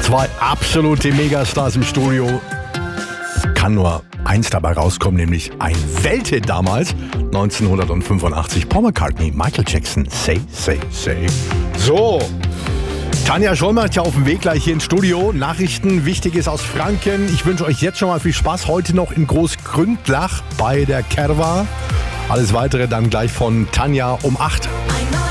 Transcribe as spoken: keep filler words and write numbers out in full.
Zwei absolute Megastars im Studio. Kann nur eins dabei rauskommen, nämlich ein Welthit damals, neunzehnhundertfünfundachtzig. Paul McCartney, Michael Jackson, Say, Say, Say. So, Tanja Schollmann ist ja auf dem Weg gleich hier ins Studio. Nachrichten, Wichtiges aus Franken. Ich wünsche euch jetzt schon mal viel Spaß. Heute noch in Großgründlach bei der Kerwa. Alles Weitere dann gleich von Tanja um acht.